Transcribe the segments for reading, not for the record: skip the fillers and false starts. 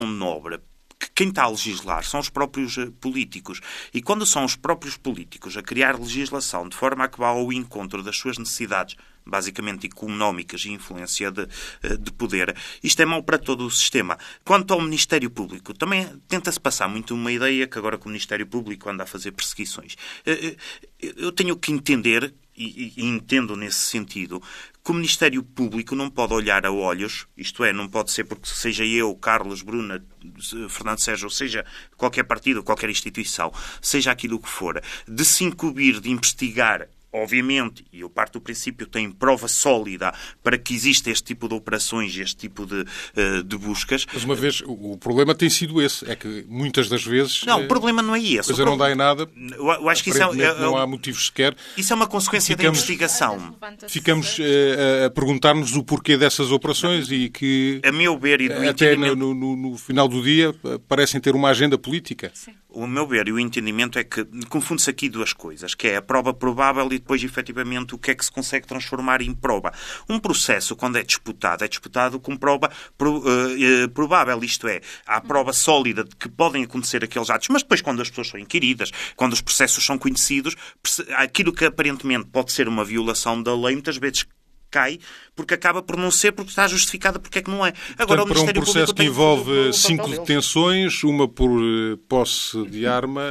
nobre. Quem está a legislar são os próprios políticos. E quando são os próprios políticos a criar legislação de forma a que vá ao encontro das suas necessidades, basicamente económicas e influência de poder, isto é mau para todo o sistema. Quanto ao Ministério Público, também tenta-se passar muito uma ideia que agora que o Ministério Público anda a fazer perseguições. Eu tenho que entender, e entendo nesse sentido, que o Ministério Público não pode olhar a olhos, isto é, não pode ser porque seja eu, Carlos, Bruna, Fernando Sérgio, ou seja, qualquer partido, qualquer instituição, seja aquilo que for, de se incumbir de investigar. Obviamente, e eu parto do princípio, tem prova sólida para que exista este tipo de operações, este tipo de buscas. Mas uma vez, o problema tem sido esse, é que muitas das vezes... Não, o problema não é esse. A coisa não dá em nada, eu acho que isso não há motivos sequer. Isso é uma consequência da investigação. Ficamos a perguntar-nos o porquê dessas operações e que, a meu ver, e do até no final do dia, parecem ter uma agenda política. Sim. O meu ver e o entendimento é que confunde-se aqui duas coisas, que é a prova provável e depois, efetivamente, o que é que se consegue transformar em prova. Um processo, quando é disputado com prova provável, isto é, há prova sólida de que podem acontecer aqueles atos, mas depois, quando as pessoas são inquiridas, quando os processos são conhecidos, aquilo que aparentemente pode ser uma violação da lei, muitas vezes cai, porque acaba por não ser, porque está justificada, porque é que não é. Agora, portanto, para um processo que envolve 5 detenções, uma por posse de arma,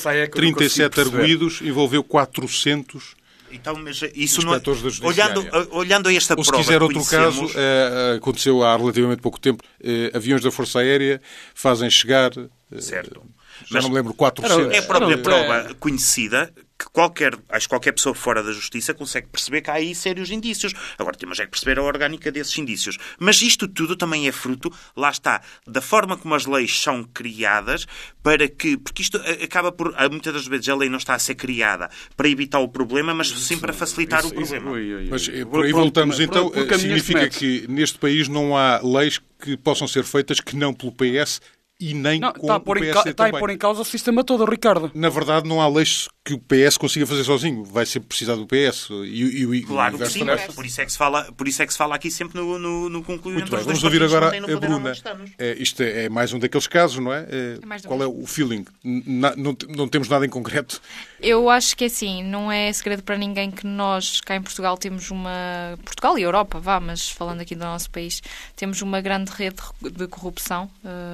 37 arguidos, envolveu 400 então, mas isso inspectores da Judiciária. Olhando a esta Ou, prova... se quiser outro caso, aconteceu há relativamente pouco tempo, aviões da Força Aérea fazem chegar... Certo. Já não me lembro, 400... É a própria prova conhecida que qualquer pessoa fora da Justiça consegue perceber que há aí sérios indícios. Agora temos é que perceber a orgânica desses indícios. Mas isto tudo também é fruto, lá está, da forma como as leis são criadas porque isto acaba por, muitas das vezes a lei não está a ser criada para evitar o problema, mas sim para facilitar o problema. Mas por aí voltamos então, significa que neste país não há leis que possam ser feitas que não pelo PS e nem com o PSD está a pôr em causa o sistema todo, Ricardo. Na verdade, não há leis que o PS consiga fazer sozinho. Vai sempre precisar do PS. Claro que sim. Por isso é que se fala aqui sempre no concluir. Muito bem, vamos ouvir agora a Bruna. Isto é mais um daqueles casos, não é? Qual é o feeling? Não temos nada em concreto. Eu acho que assim, não é segredo para ninguém que nós, cá em Portugal, temos uma... Portugal e Europa, mas falando aqui do nosso país, temos uma grande rede de corrupção.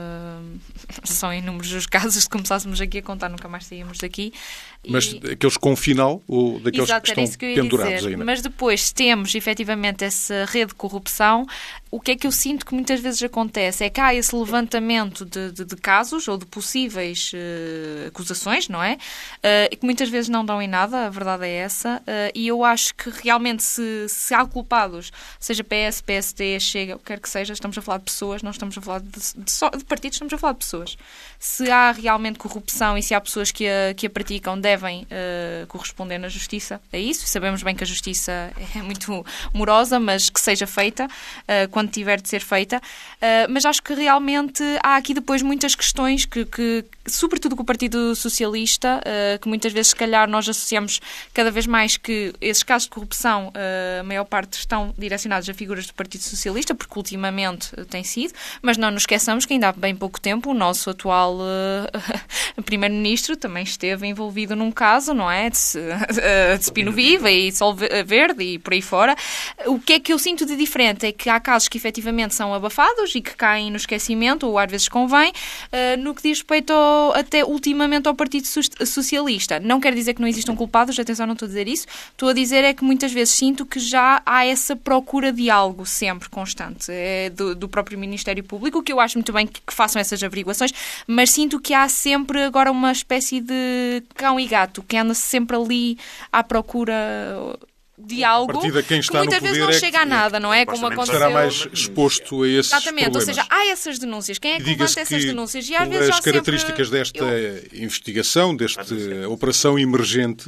São inúmeros os casos, se começássemos aqui a contar, nunca mais saímos daqui. Mas aqueles com final ou daqueles que estão pendurados ainda? Mas depois temos, efetivamente, essa rede de corrupção. O que é que eu sinto que muitas vezes acontece? É que há esse levantamento de casos ou de possíveis acusações, não é? E que muitas vezes não dão em nada, a verdade é essa. E eu acho que realmente se há culpados, seja PS, PSD, Chega, o que quer que seja, estamos a falar de pessoas, não estamos a falar de partidos, estamos a falar de pessoas. Se há realmente corrupção e se há pessoas que a praticam, devem corresponder na justiça a isso. Sabemos bem que a justiça é muito morosa, mas que seja feita quando tiver de ser feita. Mas acho que realmente há aqui depois muitas questões que sobretudo com o Partido Socialista, que muitas vezes se calhar nós associamos cada vez mais que esses casos de corrupção, a maior parte estão direcionados a figuras do Partido Socialista, porque ultimamente tem sido, mas não nos esqueçamos que ainda há bem pouco tempo o nosso atual Primeiro-Ministro também esteve envolvido num caso, não é? De Spino Viva e Sol Verde e por aí fora. O que é que eu sinto de diferente é que há casos que efetivamente são abafados e que caem no esquecimento, ou às vezes convém, no que diz respeito até ultimamente ao Partido Socialista. Não quer dizer que não existam culpados, atenção, não estou a dizer isso. Estou a dizer é que muitas vezes sinto que já há essa procura de algo sempre constante do próprio Ministério Público, que eu acho muito bem que façam essas averiguações, mas sinto que há sempre agora uma espécie de cão e gato, que anda sempre ali à procura de algo que muitas vezes não chega a nada, não é? Como aconteceu. Estará mais exposto a esses Exatamente, problemas. ou seja, há essas denúncias. Quem é que levanta essas denúncias? E às vezes as há características desta investigação, desta operação emergente,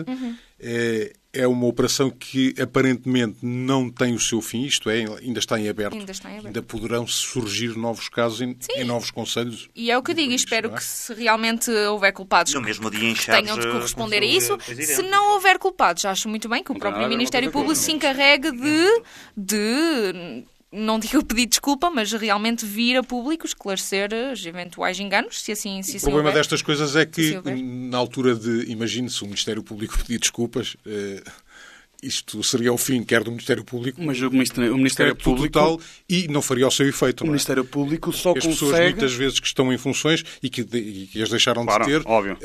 é uma operação que aparentemente não tem o seu fim, isto é, ainda está em aberto. Ainda poderão surgir novos casos em novos conselhos. E é o que digo, espero que se realmente houver culpados no mesmo dia que tenham de corresponder a isso. Se não houver culpados, acho muito bem que o próprio Ministério Público se encarregue de não digo pedir desculpa, mas realmente vir a público esclarecer os eventuais enganos, se assim o problema destas coisas é que, na altura de, imagine-se, o Ministério Público pedir desculpas, isto seria o fim, quer do Ministério Público, mas o Ministério Público total, e não faria o seu efeito. O Ministério Público só consegue... As pessoas, muitas vezes, que estão em funções e que as deixaram de ter, óbvio.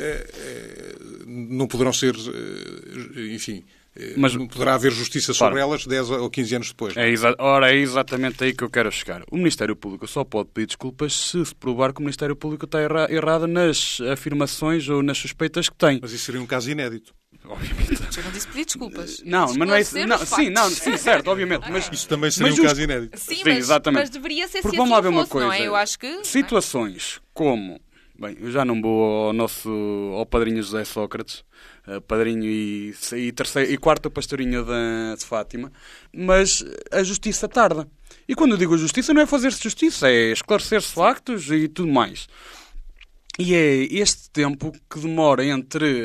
Não poderão ser, enfim... Mas não poderá haver justiça sobre elas 10 ou 15 anos depois. É exatamente aí que eu quero chegar. O Ministério Público só pode pedir desculpas se provar que o Ministério Público está errado nas afirmações ou nas suspeitas que tem. Mas isso seria um caso inédito. Obviamente. Eu não disse pedir desculpas. Não, mas não é isso. Sim, certo, obviamente. Mas, isso também seria um caso inédito. Sim, exatamente. Mas deveria ser porque vamos lá ver uma coisa. Não é? Eu acho que... Situações como... Bem, eu já não vou ao padrinho José Sócrates, padrinho e quarto pastorinho de Fátima, mas a justiça tarda. E quando eu digo justiça, não é fazer-se justiça, é esclarecer-se factos e tudo mais. E é este tempo que demora entre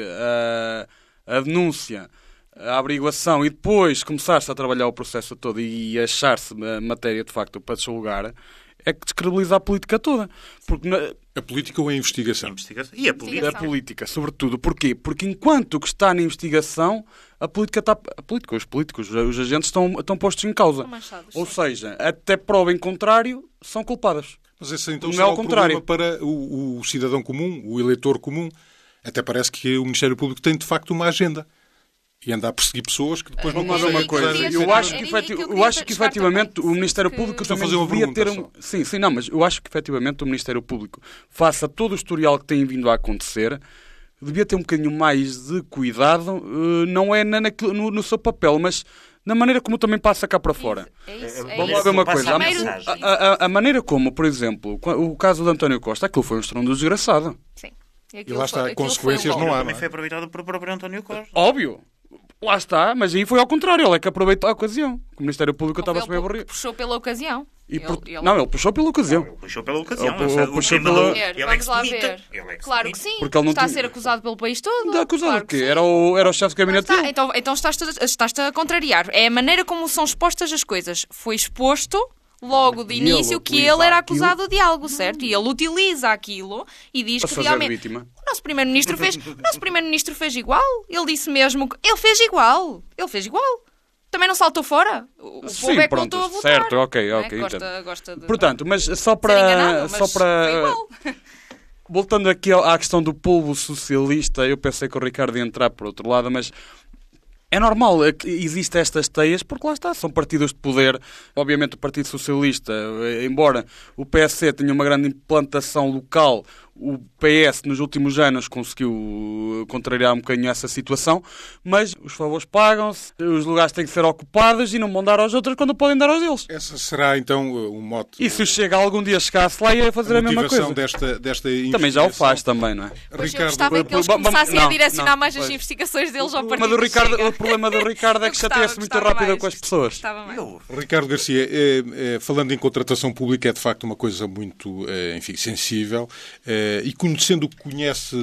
a denúncia, a averiguação e depois começar-se a trabalhar o processo todo e achar-se a matéria de facto para desjulgar, é que descredibiliza a política toda. Porque a política ou a investigação? E a política? A política, sobretudo. Porquê? Porque enquanto o que está na investigação, os políticos, os agentes estão postos em causa. Ou seja, até prova em contrário, são culpados. Mas esse então será o problema para o cidadão comum, o eleitor comum. Até parece que o Ministério Público tem, de facto, uma agenda. E anda a perseguir pessoas que depois vamos lá ver uma coisa. Eu acho que efetivamente o Ministério Público também devia ter mas eu acho que efetivamente o Ministério Público, face a todo o historial que tem vindo a acontecer, devia ter um bocadinho mais de cuidado, não é no seu papel, mas na maneira como também passa cá para fora. Vamos lá ver uma coisa. A maneira como, por exemplo, o caso de António Costa, aquilo foi um estrondo desgraçado. Sim. E lá está, consequências não há. Também foi aproveitado por próprio António Costa. Óbvio. Lá está, mas aí foi ao contrário, ele é que aproveitou a ocasião. O Ministério Público estava-se bem aborrido. Puxou pela ocasião. Não, ele puxou pela ocasião. Ele puxou pela ocasião. Vamos lá ver. Claro que sim. Porque ele não está a ser acusado pelo país todo. Não, acusado o quê? Era o chefe de gabinete dele. Então estás-te a contrariar. É a maneira como são expostas as coisas. Foi exposto... logo de início que ele era acusado de algo, certo? E ele utiliza aquilo e diz que realmente o nosso primeiro-ministro fez igual. Ele disse mesmo que ele fez igual. Também não saltou fora. O povo é que voltou a votar. Certo, ok. Gosta de... Portanto, mas só para voltando aqui à questão do povo socialista, eu pensei que o Ricardo ia entrar por outro lado, mas é normal que existam estas teias, porque lá está, são partidos de poder. Obviamente o Partido Socialista, embora o PSC tenha uma grande implantação local, o PS nos últimos anos conseguiu contrariar um bocadinho essa situação, mas os favores pagam-se, os lugares têm que ser ocupados e não vão dar aos outros quando podem dar aos deles. Essa será então um mote... E se chega algum dia chegasse lá ia fazer a mesma coisa. Desta também já o faz também, não é? Pois Ricardo, eu gostava que eles começassem a direcionar mais as investigações deles ao partido. O problema do Ricardo é que chateia-se muito rápido com as pessoas. Ricardo Garcia, falando em contratação pública, é de facto uma coisa muito sensível, e conhecendo o que conhece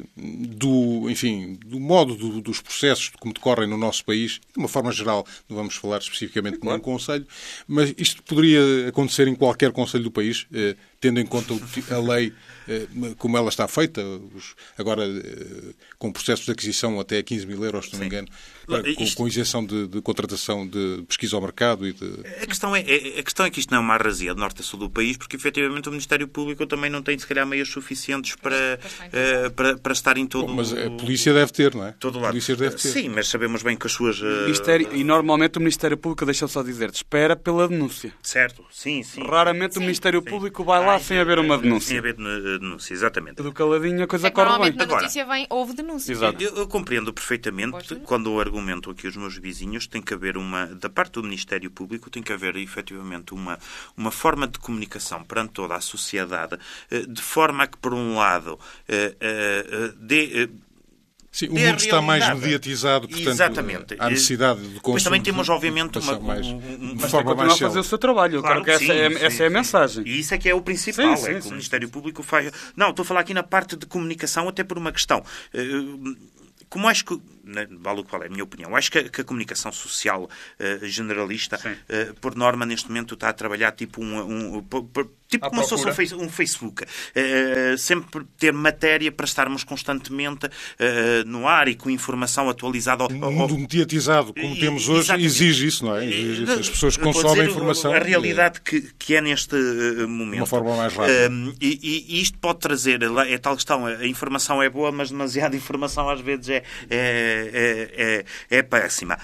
do modo dos processos, de como decorrem no nosso país, de uma forma geral, não vamos falar especificamente de um concelho, mas isto poderia acontecer em qualquer concelho do país, tendo em conta a lei como ela está feita, agora com processos de aquisição até 15 mil euros, se não me engano, com isenção de contratação de pesquisa ao mercado. A questão é que isto não é uma arrasia de norte a sul do país, porque efetivamente o Ministério Público também não tem, se calhar, meios suficientes para estar em todo... Mas a polícia deve ter, não é? Todo lado. Sim, mas sabemos bem que as suas... E normalmente o Ministério Público, deixa-me só dizer, espera pela denúncia. Certo, sim. Raramente o Ministério Público vai lá sem haver uma denúncia. Sem haver denúncia, exatamente. Do caladinho a coisa corre bem. Normalmente na notícia houve denúncia. Exato. Eu compreendo perfeitamente quando eu argumento aqui os meus vizinhos, tem que haver da parte do Ministério Público, tem que haver efetivamente uma forma de comunicação perante toda a sociedade, de forma a que, por um lado, sim, o mundo está mais mediatizado, portanto, exatamente. Há necessidade de consumo. Mas também temos, obviamente, uma forma mais a fazer o seu trabalho. Claro que essa é a mensagem. E isso é que é o principal, que o Ministério Público faz... Não, estou a falar aqui na parte de comunicação, até por uma questão... como acho que, vale o qual é a minha opinião, acho que a comunicação social generalista, por norma, neste momento está a trabalhar tipo como se fosse um Facebook. Sempre ter matéria para estarmos constantemente no ar e com informação atualizada. Um mundo mediatizado, como temos hoje, exige isso, não é? Exige as pessoas consomem informação. A realidade que é neste momento. De uma forma mais rápida. E isto pode trazer, é tal questão, a informação é boa, mas demasiada informação às vezes é péssima.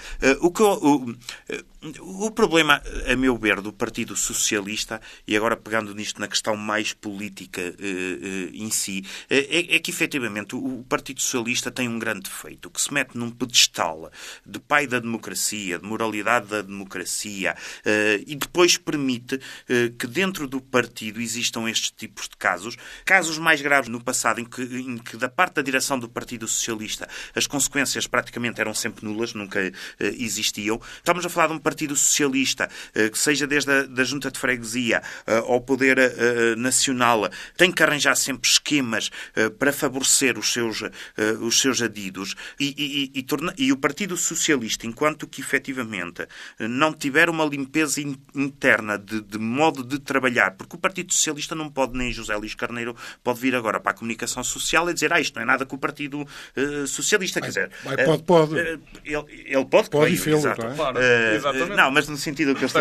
O problema, a meu ver, do Partido Socialista, e agora pegando nisto na questão mais política em si, é que efetivamente o Partido Socialista tem um grande defeito, que se mete num pedestal de pai da democracia, de moralidade da democracia, e depois permite que dentro do partido existam estes tipos de casos mais graves no passado, em que da parte da direção do Partido Socialista as consequências praticamente eram sempre nulas, nunca existiam. Estamos a falar de um Partido Socialista que seja desde a Junta de Freguesia ao Poder Nacional, tem que arranjar sempre esquemas para favorecer os seus adidos e o Partido Socialista, enquanto que efetivamente não tiver uma limpeza interna de modo de trabalhar, porque o Partido Socialista não pode, nem José Luís Carneiro pode vir agora para a comunicação social e dizer isto não é nada com o Partido Socialista. Quer dizer, pode. Ele pode e fê-lo, exatamente. Não, mas no sentido que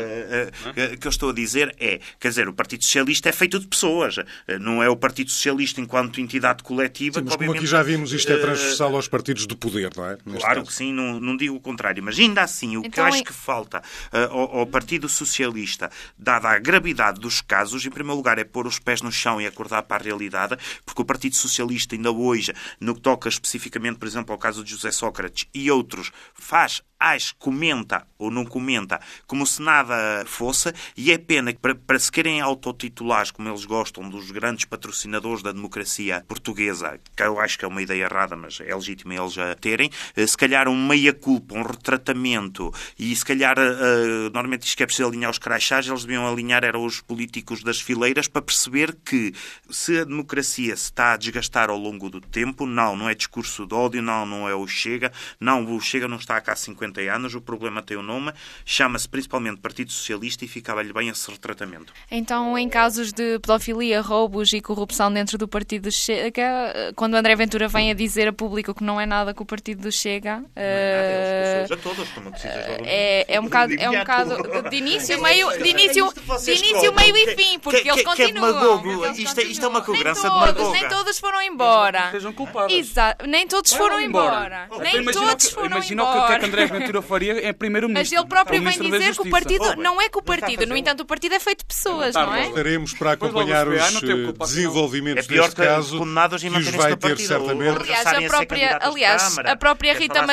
eu estou a dizer quer dizer, o Partido Socialista é feito de pessoas, não é o Partido Socialista enquanto entidade coletiva. Sim, mas como aqui já vimos, isto é transversal aos partidos de poder, não é? Claro que sim, não digo o contrário, mas ainda assim, que eu acho que falta ao Partido Socialista, dada a gravidade dos casos, em primeiro lugar é pôr os pés no chão e acordar para a realidade, porque o Partido Socialista ainda hoje, no que toca especificamente, por exemplo, ao caso de José Sócrates e outros, comenta ou não comenta como se nada fosse, e é pena que para se querem autotitular, como eles gostam, dos grandes patrocinadores da democracia portuguesa, que eu acho que é uma ideia errada, mas é legítimo eles a terem, se calhar um meia-culpa, um retratamento, e se calhar normalmente diz que é preciso alinhar os crachás, eles deviam alinhar eram os políticos das fileiras para perceber que se a democracia se está a desgastar ao longo do tempo, não é discurso de ódio, não é o Chega, o Chega não está cá há 50 anos, o problema tem um nome, chama-se principalmente Partido Socialista e ficava-lhe bem esse retratamento. Então, em casos de pedofilia, roubos e corrupção dentro do Partido Chega, quando André Ventura vem a dizer a público que não é nada com o Partido Chega, é um bocado de início, meio e fim, porque eles continuam. Isto é uma cobrança de magoga. Nem todos foram embora. Sejam culpados. Exato, nem todos foram embora. Imagina o que André Ventura faria é primeiro-ministro. Mas ele próprio vem dizer que o partido não é com o partido. No entanto, o partido é feito de pessoas, não é? Estaremos para acompanhar os desenvolvimentos deste caso, que os vai ter certamente. Aliás, a própria Rita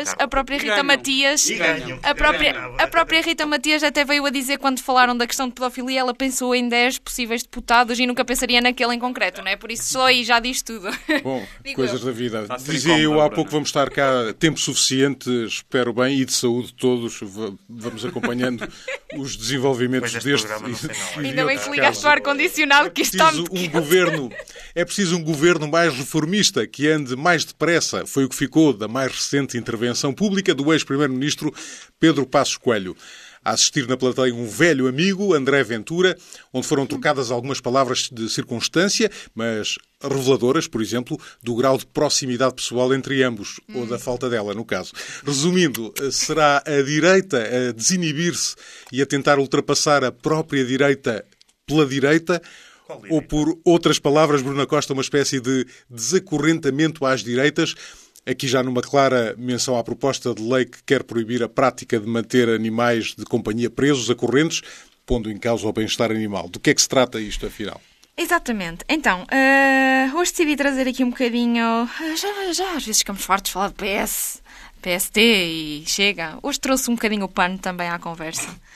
Matias até veio a dizer, quando falaram da questão de pedofilia, ela pensou em 10 possíveis deputados e nunca pensaria naquele em concreto, não é? Por isso só aí já diz tudo. Bom, coisas da vida. Dizia eu há pouco, vamos estar cá tempo suficiente, espero bem, e de saúde todos. Vamos acompanhando os desenvolvimentos deste ainda bem que ligaste o ar-condicionado, que está muito É preciso um governo mais reformista, que ande mais depressa. Foi o que ficou da mais recente intervenção pública do ex-primeiro-ministro Pedro Passos Coelho. A assistir na plateia um velho amigo, André Ventura, onde foram trocadas algumas palavras de circunstância, mas reveladoras, por exemplo, do grau de proximidade pessoal entre ambos, ou da falta dela, no caso. Resumindo, será a direita a desinibir-se e a tentar ultrapassar a própria direita pela direita? Ou, por outras palavras, Bruna Costa, uma espécie de desacorrentamento às direitas, aqui já numa clara menção à proposta de lei que quer proibir a prática de manter animais de companhia presos a correntes, pondo em causa o bem-estar animal. Do que é que se trata isto, afinal? Exatamente. Então, hoje decidi trazer aqui um bocadinho... Já às vezes ficamos fartos de falar de PS, PSD e Chega. Hoje trouxe um bocadinho o pano também à conversa.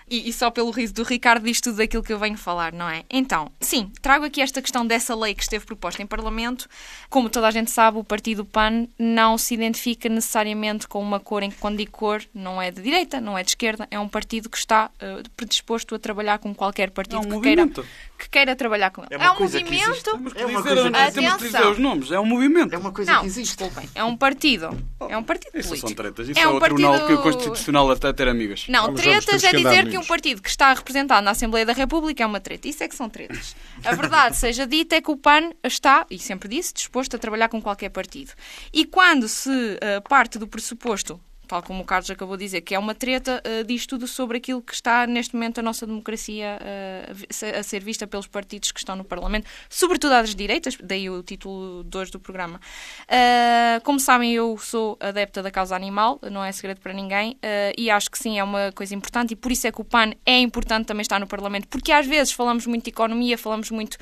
E só pelo riso do Ricardo diz tudo aquilo que eu venho falar, não é? Então, sim, trago aqui esta questão dessa lei que esteve proposta em Parlamento. Como toda a gente sabe, o partido PAN não se identifica necessariamente com uma cor em que, quando digo cor, não é de direita, não é de esquerda, é um partido que está predisposto a trabalhar com qualquer partido que queira trabalhar com ele. É um movimento. Temos que dizer os nomes. É um movimento. É uma coisa que existe. Desculpem. É um partido. É um partido político. Isso são tretas. Isso é o Tribunal Constitucional até ter amigas. Não, tretas é dizer que um partido que está representado na Assembleia da República é uma treta. Isso é que são tretas. A verdade seja dita é que o PAN está, e sempre disse, disposto a trabalhar com qualquer partido. E quando se parte do pressuposto, tal como o Carlos acabou de dizer, que é uma treta, diz tudo sobre aquilo que está neste momento a nossa democracia a ser vista pelos partidos que estão no Parlamento, sobretudo às direitas, daí o título 2 do programa. Como sabem, eu sou adepta da causa animal, não é segredo para ninguém, e acho que sim, é uma coisa importante, e por isso é que o PAN é importante também estar no Parlamento, porque às vezes falamos muito de economia, falamos muito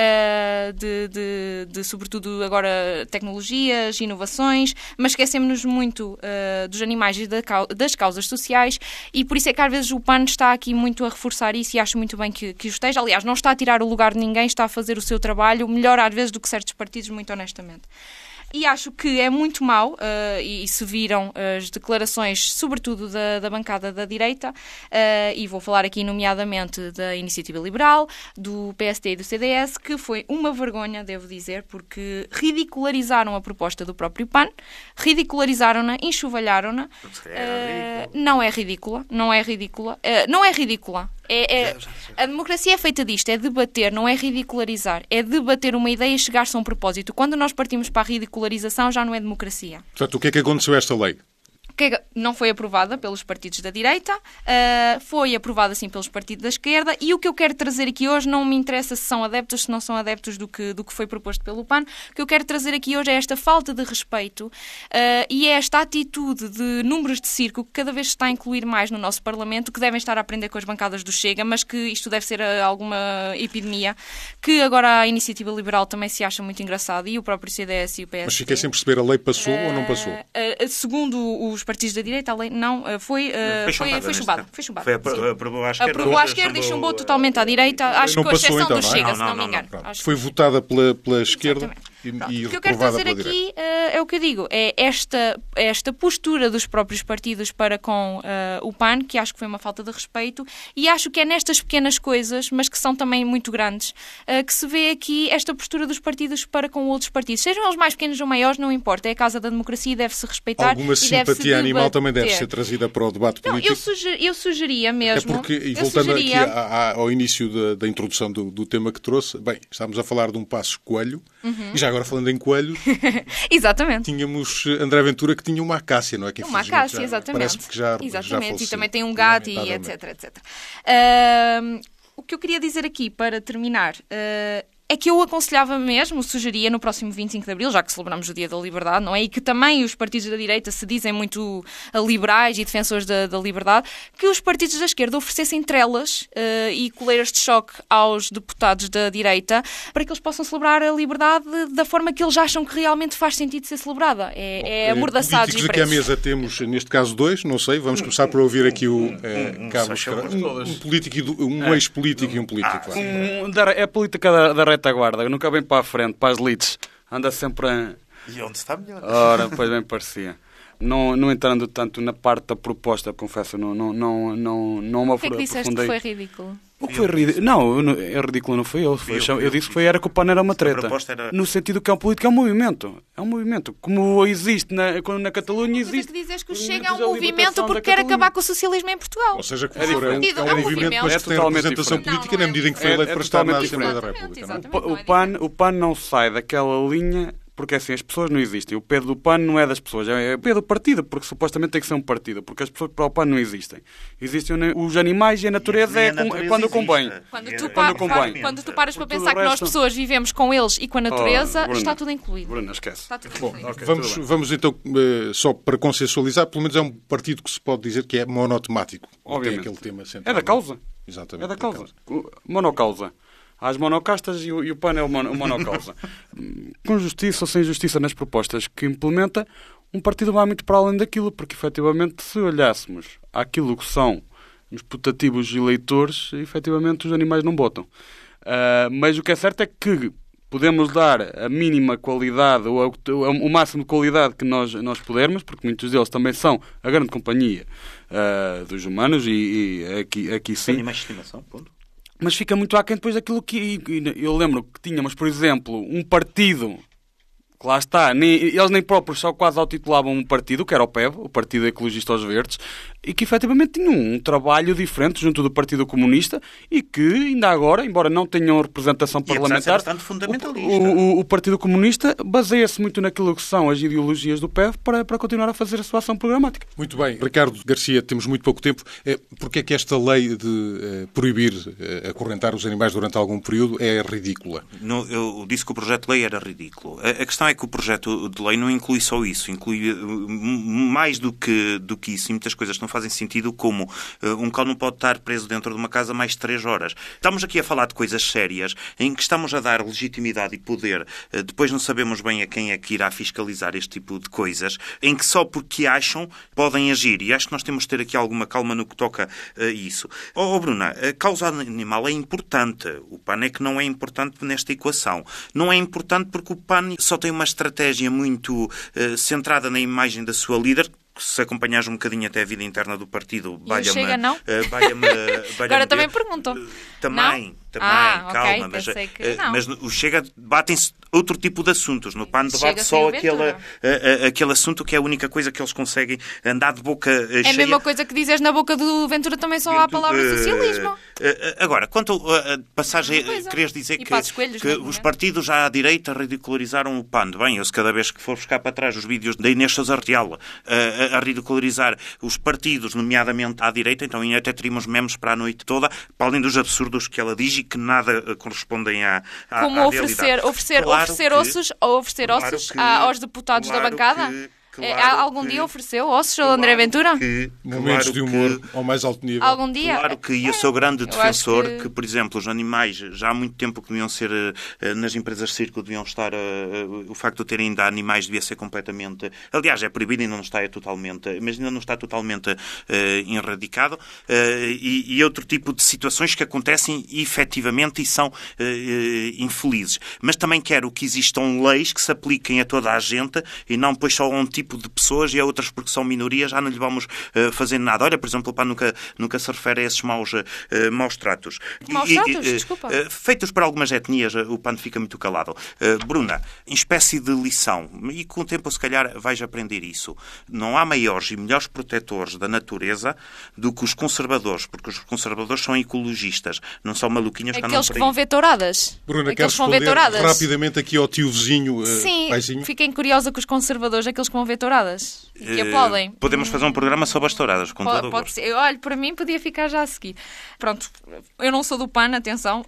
de sobretudo agora, tecnologias, inovações, mas esquecemos-nos muito dos animais e das causas sociais, e por isso é que às vezes o PAN está aqui muito a reforçar isso, e acho muito bem que o esteja. Aliás, não está a tirar o lugar de ninguém, está a fazer o seu trabalho melhor às vezes do que certos partidos, muito honestamente. E acho que é muito mau, e se viram as declarações, sobretudo da bancada da direita, e vou falar aqui nomeadamente da Iniciativa Liberal, do PSD e do CDS, que foi uma vergonha, devo dizer, porque ridicularizaram a proposta do próprio PAN, ridicularizaram-na, enxovalharam-na. Não é ridícula, não é ridícula. Não é ridícula. A democracia é feita disto, é debater, não é ridicularizar. É debater uma ideia e chegar-se a um propósito. Quando nós partimos para a ridicularização, já não é democracia. Portanto, o que é que aconteceu a esta lei? Que não foi aprovada pelos partidos da direita, foi aprovada sim pelos partidos da esquerda, e o que eu quero trazer aqui hoje não me interessa se são adeptos, se não são adeptos do que foi proposto pelo PAN. O que eu quero trazer aqui hoje é esta falta de respeito e é esta atitude de números de circo que cada vez se está a incluir mais no nosso Parlamento, que devem estar a aprender com as bancadas do Chega, mas que isto deve ser alguma epidemia, que agora a Iniciativa Liberal também se acha muito engraçada, e o próprio CDS e o PSD. Mas fiquei sem perceber, a lei passou ou não passou? Segundo os partidos da direita, a lei não foi chumbada. Aprovou à esquerda. Aprovou à esquerda e chumbou totalmente à direita. Acho que com exceção do Chega, se não me engano. Foi votada pela esquerda e o que eu quero trazer aqui é o que eu digo, é esta postura dos próprios partidos para com o PAN, que acho que foi uma falta de respeito, e acho que é nestas pequenas coisas, mas que são também muito grandes, que se vê aqui esta postura dos partidos para com outros partidos. Sejam eles mais pequenos ou maiores, não importa. É a casa da democracia e deve-se respeitar. Alguma simpatia animal também deve ser trazida para o debate político. Eu sugeria mesmo... É porque, e voltando aqui ao início da introdução do tema que trouxe, bem, estávamos a falar de um Passos Coelho, e já agora falando em coelhos, exatamente. Tínhamos André Ventura, que tinha uma acácia, não é? Que uma acácia, exatamente. Parece que já faleceu, e também tem um gato, e etc. O que eu queria dizer aqui, para terminar, é que eu aconselhava mesmo, sugeria no próximo 25 de Abril, já que celebramos o Dia da Liberdade, não é? E que também os partidos da direita se dizem muito liberais e defensores da liberdade, que os partidos da esquerda oferecessem trelas e coleiras de choque aos deputados da direita para que eles possam celebrar a liberdade da forma que eles acham que realmente faz sentido ser celebrada. Amordaçados e presos. Aqui à mesa temos, neste caso, dois, não sei, vamos começar por ouvir aqui o Carlos, um político, um ex-político e um político. É a política da retaguarda, nunca vem para a frente, para as leads, anda sempre a... E onde está melhor? Ora, pois bem parecia. Não entrando tanto na parte da proposta, confesso, não me aprofundei. O que é que disseste que foi ridículo? O que foi ridículo? Não, é ridículo, não foi eu. Eu disse que era que o PAN era uma treta. No sentido que é um político, é um movimento. É um movimento. Como existe na Catalunha, existe... Mas que dizes que Chega é um movimento porque quer acabar com o socialismo em Portugal. Ou seja, que é um movimento, mas que tem representação política na medida em que foi eleito para estar na Assembleia da República. O PAN não sai daquela linha... Porque assim, as pessoas não existem. O pé do PAN não é das pessoas, é o pé do partido, porque supostamente tem que ser um partido, porque as pessoas para o PAN não existem. Existem os animais e a natureza quando convém. Quando tu paras para pensar que nós pessoas vivemos com eles e com a natureza, Bruna, está tudo incluído. Bruna, esquece. Está tudo incluído. Okay, vamos então, só para consensualizar, pelo menos é um partido que se pode dizer que é monotemático. Obviamente. Tem aquele tema central. É da causa. Exatamente. É da causa. Monocausa. Há as monocastas e o PAN é o monocausa. Com justiça ou sem justiça nas propostas que implementa, um partido vai muito para além daquilo, porque efetivamente se olhássemos àquilo que são nos putativos eleitores, efetivamente os animais não votam. Mas o que é certo é que podemos dar a mínima qualidade ou o máximo de qualidade que nós pudermos, porque muitos deles também são a grande companhia dos humanos e aqui sim. Animais de estimação, ponto. Mas fica muito aquém depois daquilo que eu lembro que tínhamos, por exemplo, um partido que lá está, eles nem próprios só quase autitulavam um partido, que era o PEV, o Partido Ecologista aos Verdes, e que efetivamente tinham um trabalho diferente junto do Partido Comunista e que ainda agora, embora não tenham representação parlamentar, bastante fundamentalista. O Partido Comunista baseia-se muito naquilo que são as ideologias do PEV para continuar a fazer a sua ação programática. Muito bem. Ricardo Garcia, temos muito pouco tempo. Porquê é que esta lei de proibir acorrentar os animais durante algum período é ridícula? Eu disse que o projeto de lei era ridículo. A questão é que o projeto de lei não inclui só isso, inclui mais do que isso, e muitas coisas não fazem sentido, como um cão não pode estar preso dentro de uma casa mais de 3 horas. Estamos aqui a falar de coisas sérias, em que estamos a dar legitimidade e poder, depois não sabemos bem a quem é que irá fiscalizar este tipo de coisas, em que só porque acham podem agir, e acho que nós temos de ter aqui alguma calma no que toca a isso. Bruna, a causa animal é importante, o PAN é que não é importante nesta equação. Não é importante porque o PAN só tem uma estratégia muito centrada na imagem da sua líder. Se acompanhares um bocadinho até a vida interna do partido, Chega, não? Agora também perguntam. Também, calma. Okay, mas o Chega batem-se outro tipo de assuntos. No PAN debate só aquele assunto que é a única coisa que eles conseguem andar de boca cheia. É a mesma coisa que dizes na boca do Ventura, também só há a palavra socialismo. Agora, quanto à passagem, querias dizer que os partidos já à direita ridicularizaram o PAN. Bem, eu se cada vez que for buscar para trás os vídeos da Inês Sousa Arteala a ridicularizar os partidos, nomeadamente à direita, então até teríamos memes para a noite toda, para além dos absurdos que ela diz e que nada correspondem à como realidade. Oferecer ossos aos deputados da bancada? Algum dia ofereceu ossos ao André Ventura? Momentos de humor ao mais alto nível. Algum dia? Claro que eu sou grande defensor que, por exemplo, os animais já há muito tempo que deviam ser nas empresas de circo, deviam estar o facto de terem ainda animais devia ser completamente, aliás, é proibido e ainda não está mas ainda não está totalmente erradicado, e outro tipo de situações que acontecem efetivamente e são infelizes. Mas também quero que existam leis que se apliquem a toda a gente e não depois só a um tipo de pessoas e a outras porque são minorias já não lhe vamos fazer nada. Olha, por exemplo, o PAN nunca se refere a esses maus tratos. Desculpa. Feitos por algumas etnias, o PAN fica muito calado. Bruna, em espécie de lição, e com o tempo se calhar vais aprender isso, não há maiores e melhores protetores da natureza do que os conservadores, porque os conservadores são ecologistas, não são maluquinhos que andam por aí. Aqueles que vão ver touradas. Bruna, queres responder rapidamente aqui ao tio vizinho, Sim, paizinho? Fiquem curiosa com os conservadores, aqueles que vão ver touradas e que aplaudem. Podemos fazer um programa sobre as touradas, com todo o gosto. Ser. Olha, para mim podia ficar já a seguir. Pronto, eu não sou do PAN, atenção,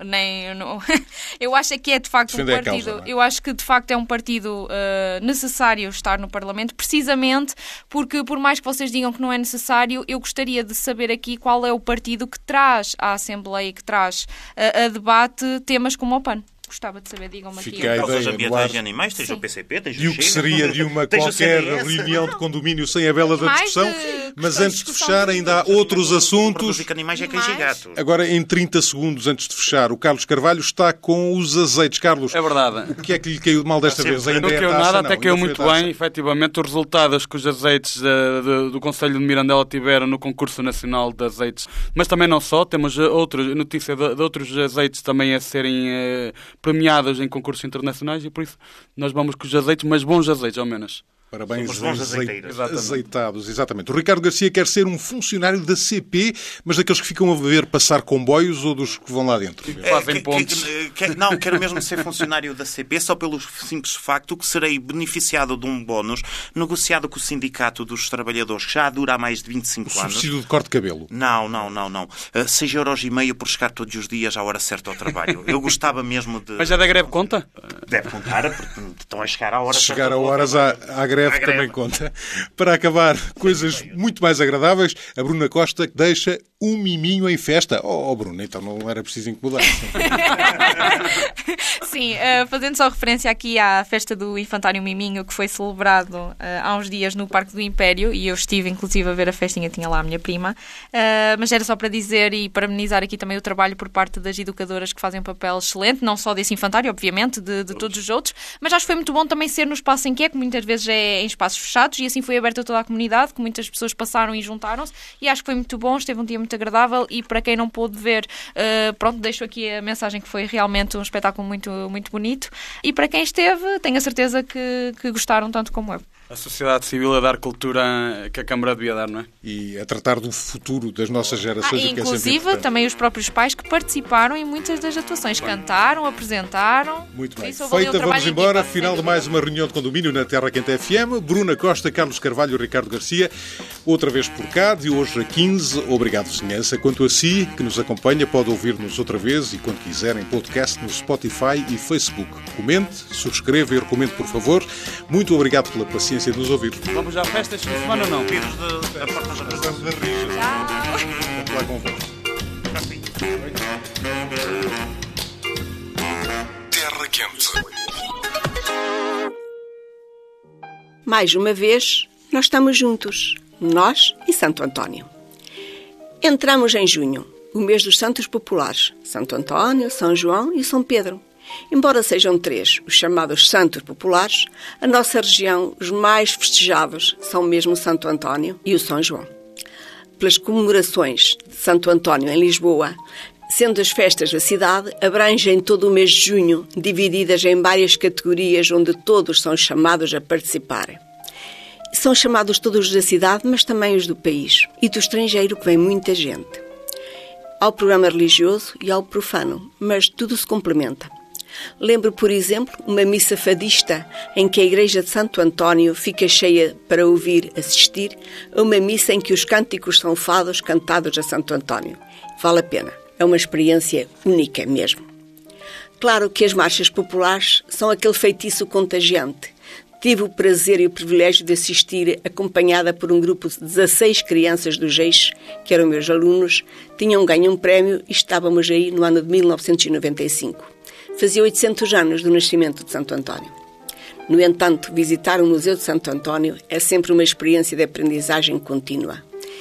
eu acho que é de facto um partido. Eu acho que de facto é um partido necessário estar no Parlamento, precisamente porque, por mais que vocês digam que não é necessário, eu gostaria de saber aqui qual é o partido que traz à Assembleia e que traz a debate temas como o PAN. Gostava de saber, digam-me aqui. Fica a ideia ambientais de animais, tens o PCP, tens o Chega. E o que seria de uma qualquer reunião de condomínio sem a vela da discussão. Mas antes de fechar, ainda há outros assuntos. Que animais é queijo e gato. Agora, em 30 segundos antes de fechar, o Carlos Carvalho está com os azeites. Carlos, é verdade. O que é que lhe caiu de mal desta vez? Não caiu nada, até caiu muito bem. Efetivamente, os resultados que os azeites do Conselho de Mirandela tiveram no concurso nacional de azeites. Mas também não só, temos notícia de outros azeites também a serem premiados em concursos internacionais e por isso nós vamos com os azeites, mas bons azeites ao menos. Parabéns, azeitados. Exatamente. O Ricardo Garcia quer ser um funcionário da CP, mas daqueles que ficam a ver passar comboios ou dos que vão lá dentro? Fazem pontos. Não, quero mesmo ser funcionário da CP só pelo simples facto que serei beneficiado de um bónus negociado com o Sindicato dos Trabalhadores, que já dura há mais de 25 anos. Subsídio de corte de cabelo? Não. 6,5€ por chegar todos os dias à hora certa ao trabalho. Eu gostava mesmo de... Mas já da greve conta? Deve contar, porque estão a chegar à hora certa. Chegar a horas à greve greve também conta. Para acabar, coisas muito mais agradáveis, a Bruna Costa deixa um miminho em festa. Oh, Bruna, então não era preciso incomodar. Sim, fazendo só referência aqui à festa do Infantário Miminho, que foi celebrado há uns dias no Parque do Império, e eu estive inclusive a ver a festinha, tinha lá a minha prima, mas era só para dizer e parabenizar aqui também o trabalho por parte das educadoras que fazem um papel excelente, não só desse infantário, obviamente, de todos os outros, mas acho que foi muito bom também ser no espaço em que muitas vezes é em espaços fechados, e assim foi aberto a toda a comunidade, que muitas pessoas passaram e juntaram-se, e acho que foi muito bom, esteve um dia muito agradável, e para quem não pôde ver, pronto, deixo aqui a mensagem que foi realmente um espetáculo muito, muito bonito, e para quem esteve, tenho a certeza que gostaram tanto como eu. A sociedade civil a dar cultura que a Câmara devia dar, não é? E a tratar do futuro das nossas gerações. Inclusive, também os próprios pais que participaram em muitas das atuações. Cantaram, apresentaram. Muito bem. Feita, vamos embora. Final de mais uma reunião de condomínio na Terra Quente FM. Bruna Costa, Carlos Carvalho e Ricardo Garcia. Outra vez por cá, de hoje a 15. Obrigado, vizinhança. Quanto a si, que nos acompanha, pode ouvir-nos outra vez e, quando quiser, em podcast no Spotify e Facebook. Comente, subscreva e recomende, por favor. Muito obrigado pela paciência de nos ouvir. Vamos já à festa este fim de semana ou não? Vamos a rir. Vamos lá convosco. Terra Quente. Mais uma vez, nós estamos juntos, nós e Santo António. Entramos em junho, o mês dos santos populares, Santo António, São João e São Pedro. Embora sejam 3 os chamados santos populares, a nossa região, os mais festejados, são mesmo Santo António e o São João. Pelas comemorações de Santo António em Lisboa, sendo as festas da cidade, abrangem todo o mês de junho, divididas em várias categorias onde todos são chamados a participar. São chamados todos da cidade, mas também os do país e do estrangeiro, que vem muita gente. Há o programa religioso e há o profano, mas tudo se complementa. Lembro, por exemplo, uma missa fadista em que a igreja de Santo António fica cheia para assistir a uma missa em que os cânticos são fados cantados a Santo António. Vale a pena. É uma experiência única mesmo. Claro que as marchas populares são aquele feitiço contagiante. Tive o prazer e o privilégio de assistir acompanhada por um grupo de 16 crianças do Geix, que eram meus alunos, tinham ganho um prémio e estávamos aí no ano de 1995. Fazia 800 anos do nascimento de Santo António. No entanto, visitar o Museu de Santo António é sempre uma experiência de aprendizagem contínua.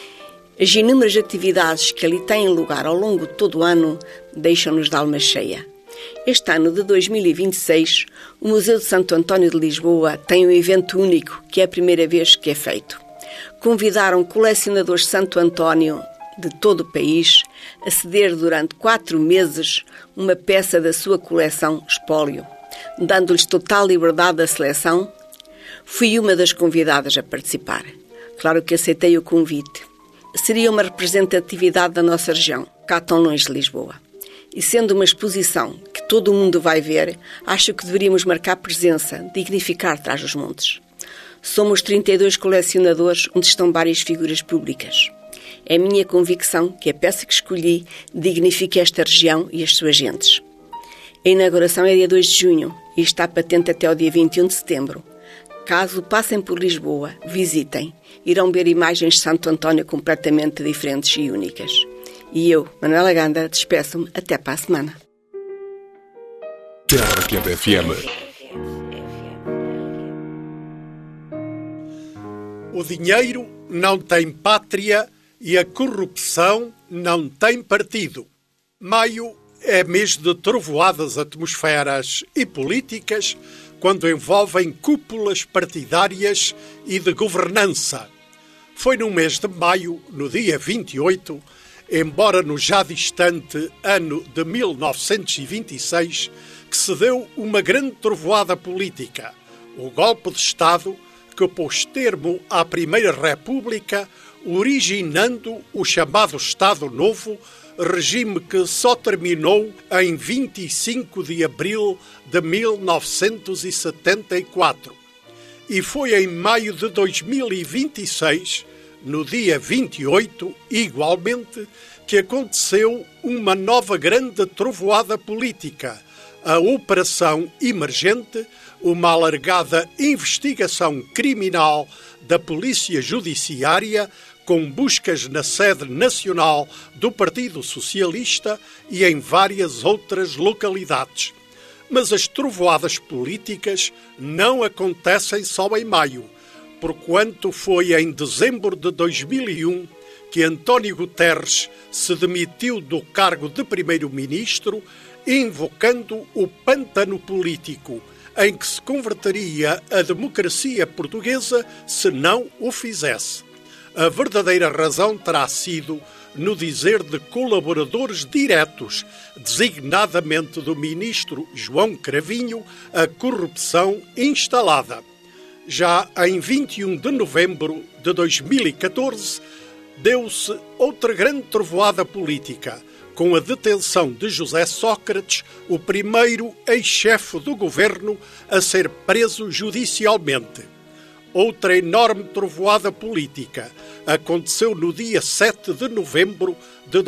As inúmeras atividades que ali têm lugar ao longo de todo o ano deixam-nos de alma cheia. Este ano de 2026, o Museu de Santo António de Lisboa tem um evento único, que é a primeira vez que é feito. Convidaram colecionadores de Santo António de todo o país a ceder durante 4 meses uma peça da sua coleção espólio, dando-lhes total liberdade da seleção. Fui uma das convidadas a participar. Claro que aceitei o convite. Seria uma representatividade da nossa região, cá tão longe de Lisboa. E sendo uma exposição que todo o mundo vai ver, acho que deveríamos marcar presença, dignificar Trás-os-Montes. Somos 32 colecionadores, onde estão várias figuras públicas. É minha convicção que a peça que escolhi dignifique esta região e as suas gentes. A inauguração é dia 2 de junho e está patente até ao dia 21 de setembro. Caso passem por Lisboa, visitem. Irão ver imagens de Santo António completamente diferentes e únicas. E eu, Manuela Ganda, despeço-me até para a semana. Terra Quente FM. O dinheiro não tem pátria e a corrupção não tem partido. Maio é mês de trovoadas atmosferas e políticas quando envolvem cúpulas partidárias e de governança. Foi no mês de maio, no dia 28, embora no já distante ano de 1926, que se deu uma grande trovoada política, o golpe de Estado que pôs termo à Primeira República, originando o chamado Estado Novo, regime que só terminou em 25 de abril de 1974. E foi em maio de 2026, no dia 28, igualmente, que aconteceu uma nova grande trovoada política, a Operação Emergente, uma alargada investigação criminal da Polícia Judiciária com buscas na sede nacional do Partido Socialista e em várias outras localidades. Mas as trovoadas políticas não acontecem só em maio, porquanto foi em dezembro de 2001 que António Guterres se demitiu do cargo de primeiro-ministro, invocando o pântano político, em que se converteria a democracia portuguesa se não o fizesse. A verdadeira razão terá sido, no dizer de colaboradores diretos, designadamente do ministro João Cravinho, a corrupção instalada. Já em 21 de novembro de 2014, deu-se outra grande trovoada política, com a detenção de José Sócrates, o primeiro ex-chefe do governo a ser preso judicialmente. Outra enorme trovoada política aconteceu no dia 7 de novembro de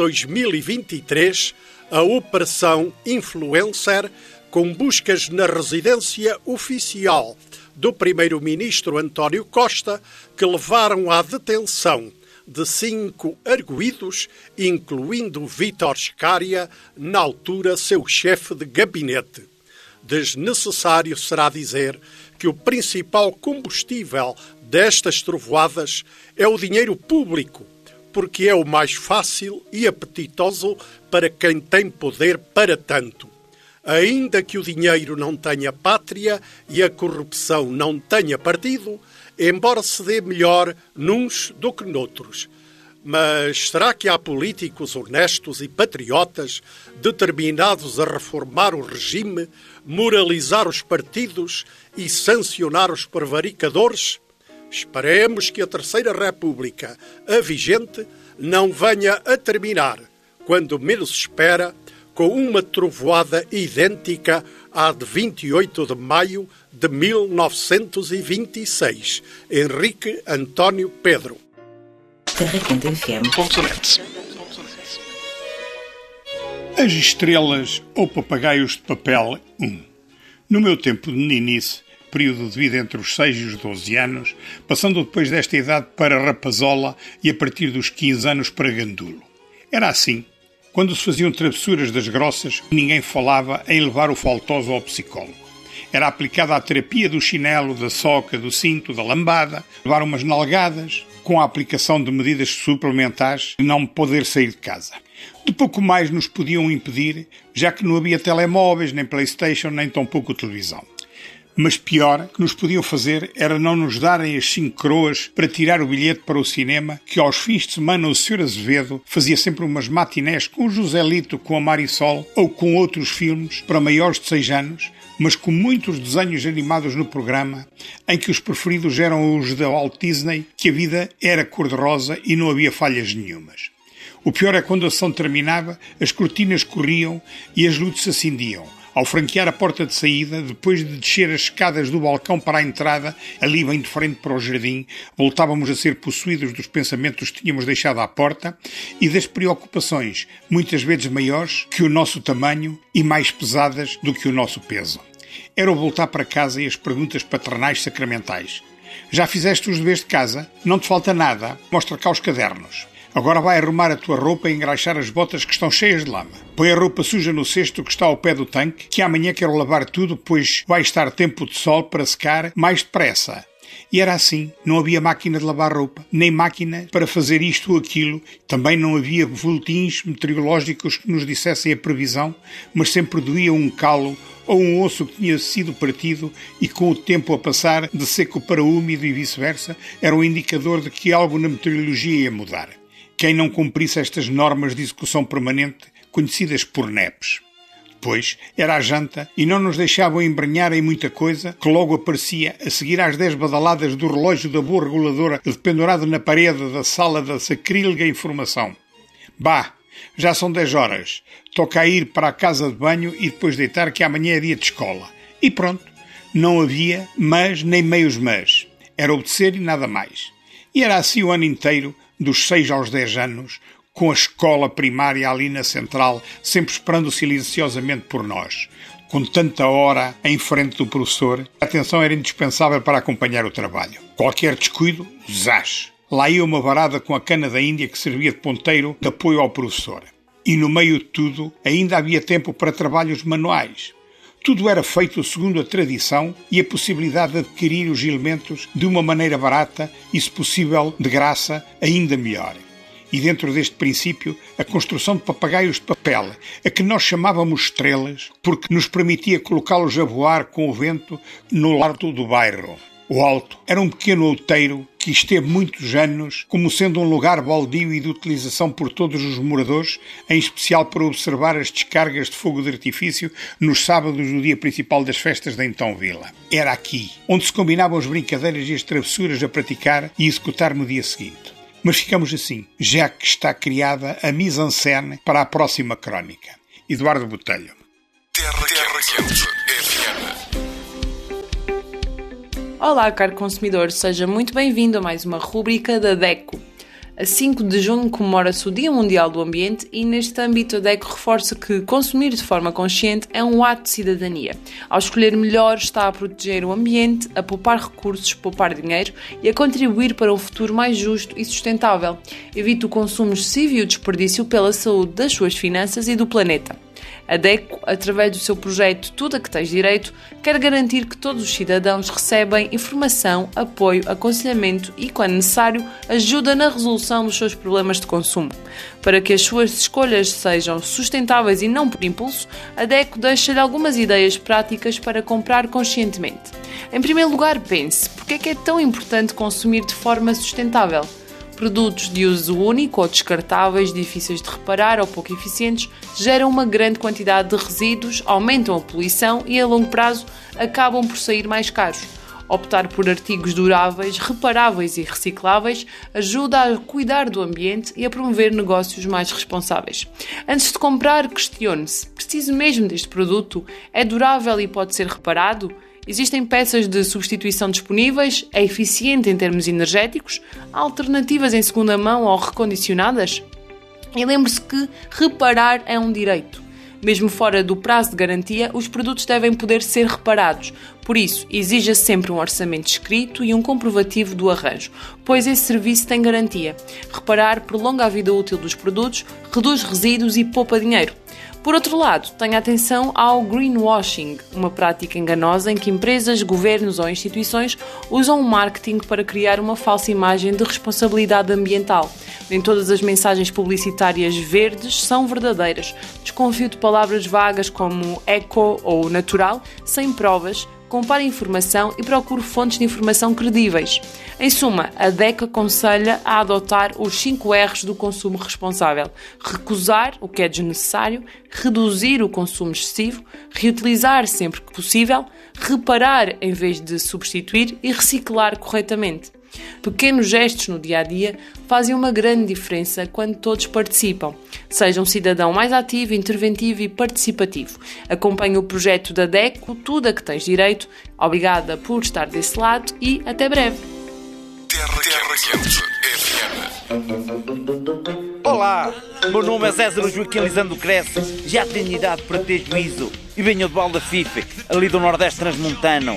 2023, a Operação Influencer, com buscas na residência oficial do primeiro-ministro António Costa, que levaram à detenção de 5 arguidos, incluindo Vítor Scária, na altura seu chefe de gabinete. Desnecessário será dizer que o principal combustível destas trovoadas é o dinheiro público, porque é o mais fácil e apetitoso para quem tem poder para tanto. Ainda que o dinheiro não tenha pátria e a corrupção não tenha partido, embora se dê melhor nuns do que noutros. Mas será que há políticos honestos e patriotas determinados a reformar o regime, moralizar os partidos e sancionar os prevaricadores? Esperemos que a Terceira República, a vigente, não venha a terminar, quando menos se espera, com uma trovoada idêntica à de 28 de maio de 1926. Henrique António Pedro. As estrelas ou papagaios de papel 1. No meu tempo de meninice, período de vida entre os 6 e os 12 anos, passando depois desta idade para rapazola e a partir dos 15 anos para gandulo. Era assim. Quando se faziam travessuras das grossas, ninguém falava em levar o faltoso ao psicólogo. Era aplicada a terapia do chinelo, da soca, do cinto, da lambada, levar umas nalgadas, com a aplicação de medidas suplementares de não poder sair de casa. De pouco mais nos podiam impedir, já que não havia telemóveis, nem PlayStation, nem tampouco televisão. Mas pior que nos podiam fazer era não nos darem as 5 coroas para tirar o bilhete para o cinema, que aos fins de semana o Sr. Azevedo fazia sempre umas matinés com o Joselito, com a Marisol ou com outros filmes para maiores de 6 anos, mas com muitos desenhos animados no programa, em que os preferidos eram os da Walt Disney, que a vida era cor-de-rosa e não havia falhas nenhumas. O pior é quando a sessão terminava, as cortinas corriam e as luzes se acendiam. Ao franquear a porta de saída, depois de descer as escadas do balcão para a entrada, ali bem de frente para o jardim, voltávamos a ser possuídos dos pensamentos que tínhamos deixado à porta e das preocupações, muitas vezes maiores que o nosso tamanho e mais pesadas do que o nosso peso. Era o voltar para casa e as perguntas paternais sacramentais. Já fizeste os deveres de casa? Não te falta nada? Mostra cá os cadernos. Agora vai arrumar a tua roupa e engraxar as botas que estão cheias de lama. Põe a roupa suja no cesto que está ao pé do tanque, que amanhã quero lavar tudo, pois vai estar tempo de sol para secar mais depressa. E era assim, não havia máquina de lavar roupa, nem máquina para fazer isto ou aquilo. Também não havia boletins meteorológicos que nos dissessem a previsão, mas sempre doía um calo ou um osso que tinha sido partido e com o tempo a passar de seco para úmido e vice-versa, era um indicador de que algo na meteorologia ia mudar. Quem não cumprisse estas normas de execução permanente, conhecidas por NEPs. Depois era a janta e não nos deixavam embrenhar em muita coisa que logo aparecia a seguir às 10 badaladas do relógio da boa reguladora dependurado na parede da sala da sacrílega informação. Bah, já são 10 horas. Toca a ir para a casa de banho e depois deitar que amanhã é dia de escola. E pronto. Não havia mas nem meios mas. Era obedecer e nada mais. E era assim o ano inteiro, dos 6 aos 10 anos, com a escola primária ali na central, sempre esperando silenciosamente por nós, com tanta hora em frente do professor, a atenção era indispensável para acompanhar o trabalho. Qualquer descuido, zás! Lá ia uma varada com a cana da Índia que servia de ponteiro de apoio ao professor. E no meio de tudo, ainda havia tempo para trabalhos manuais. Tudo era feito segundo a tradição e a possibilidade de adquirir os elementos de uma maneira barata e, se possível, de graça, ainda melhor. E dentro deste princípio, a construção de papagaios de papel, a que nós chamávamos estrelas, porque nos permitia colocá-los a voar com o vento no alto do bairro. O Alto era um pequeno outeiro que esteve muitos anos como sendo um lugar baldio e de utilização por todos os moradores, em especial para observar as descargas de fogo de artifício nos sábados do dia principal das festas da então vila. Era aqui, onde se combinavam as brincadeiras e as travessuras a praticar e executar no dia seguinte. Mas ficamos assim, já que está criada a mise-en-scène para a próxima crónica. Eduardo Botelho. Terra Quente FM. Olá, caro consumidor, seja muito bem-vindo a mais uma rúbrica da DECO. A 5 de junho comemora-se o Dia Mundial do Ambiente e, neste âmbito, a DECO reforça que consumir de forma consciente é um ato de cidadania. Ao escolher melhor, está a proteger o ambiente, a poupar recursos, poupar dinheiro e a contribuir para um futuro mais justo e sustentável. Evite o consumo excessivo e o desperdício pela saúde das suas finanças e do planeta. A DECO, através do seu projeto Tudo a que Tens Direito, quer garantir que todos os cidadãos recebem informação, apoio, aconselhamento e, quando necessário, ajuda na resolução dos seus problemas de consumo. Para que as suas escolhas sejam sustentáveis e não por impulso, a DECO deixa-lhe algumas ideias práticas para comprar conscientemente. Em primeiro lugar, pense, porque é que é tão importante consumir de forma sustentável? Produtos de uso único ou descartáveis, difíceis de reparar ou pouco eficientes, geram uma grande quantidade de resíduos, aumentam a poluição e, a longo prazo, acabam por sair mais caros. Optar por artigos duráveis, reparáveis e recicláveis ajuda a cuidar do ambiente e a promover negócios mais responsáveis. Antes de comprar, questione-se: preciso mesmo deste produto? É durável e pode ser reparado? Existem peças de substituição disponíveis? É eficiente em termos energéticos? Há alternativas em segunda mão ou recondicionadas? E lembre-se que reparar é um direito. Mesmo fora do prazo de garantia, os produtos devem poder ser reparados. Por isso, exija sempre um orçamento escrito e um comprovativo do arranjo, pois esse serviço tem garantia. Reparar prolonga a vida útil dos produtos, reduz resíduos e poupa dinheiro. Por outro lado, tenha atenção ao greenwashing, uma prática enganosa em que empresas, governos ou instituições usam o marketing para criar uma falsa imagem de responsabilidade ambiental. Nem todas as mensagens publicitárias verdes são verdadeiras. Desconfio de palavras vagas como eco ou natural, sem provas. Compare a informação e procure fontes de informação credíveis. Em suma, a DECO aconselha a adotar os 5 R's do consumo responsável: recusar o que é desnecessário, reduzir o consumo excessivo, reutilizar sempre que possível, reparar em vez de substituir e reciclar corretamente. Pequenos gestos no dia-a-dia fazem uma grande diferença quando todos participam. Seja um cidadão mais ativo, interventivo e participativo. Acompanhe o projeto da DECO, Tudo a que Tens Direito. Obrigada por estar desse lado e até breve. Terra Quente FM. Olá, meu nome é César Joaquim Lisandro Cresce, já tenho idade para ter juízo e venho de Balda Fife, ali do Nordeste Transmontano.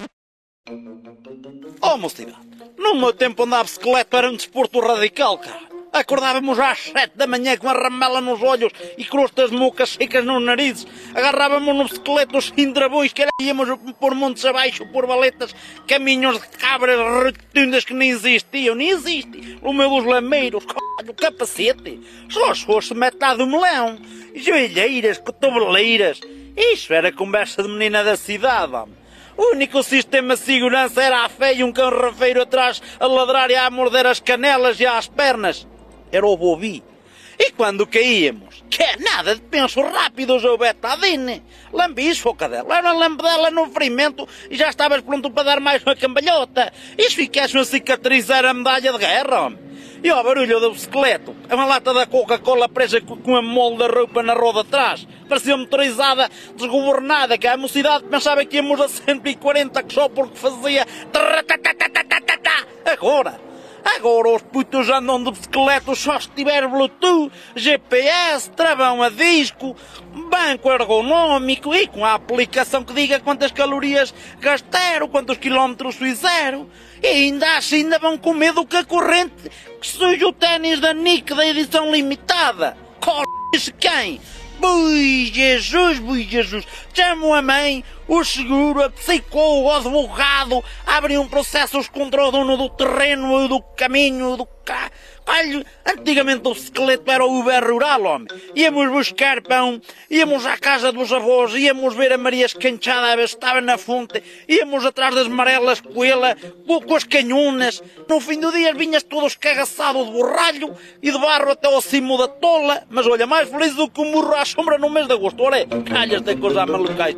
Oh, mocidade, no meu tempo andar a bicicleta era um desporto radical, cara. Acordávamos às 7 da manhã com a ramela nos olhos e crostas de mocas secas nos narizes. Agarrávamos no bicicleta os cindrabões que íamos por montes abaixo, por valetas, caminhos de cabras rotundas que nem existiam, nem existem. O meu dos lameiros, o capacete, só se fosse metade do melão, joelheiras, cotoveleiras. Isso era conversa de menina da cidade, homem. O único sistema de segurança era a fé e um cão rafeiro atrás a ladrar e a morder as canelas e as pernas. Era o Bobi. E quando caíamos, que é nada de penso rápido ou betadine. Lambis, o cadela, era lambedela no ferimento e já estavas pronto para dar mais uma cambalhota. E se ficaste a cicatrizar a medalha de guerra, homem. E ao barulho do bicicleto, uma lata da Coca-Cola presa com a molde da roupa na roda atrás. Parecia motorizada, desgovernada, que a mocidade pensava que íamos a 140 só porque fazia... Agora, Agora os putos andam de bicicleta só se tiver Bluetooth, GPS, travão a disco, banco ergonómico e com a aplicação que diga quantas calorias gastaram, quantos quilómetros fizeram. E ainda vão com medo que a corrente que surge o ténis da Nike da edição limitada. C***se quem? Bui Jesus, chamo a mãe, o seguro, a psicólogo, o advogado, abrem um processo contra o dono do terreno, do caminho, do carro. Olha, antigamente o bicicleta era o Uber rural, homem. Íamos buscar pão, íamos à casa dos avós, íamos ver a Maria escanchada a ver se estava na fonte, íamos atrás das marelas coelha, com as canhonas. No fim do dia vinhas todo escagaçado de borralho e de barro até ao cimo da tola. Mas olha, mais feliz do que um murro à sombra no mês de agosto. Olha, calhas de coisa malucai.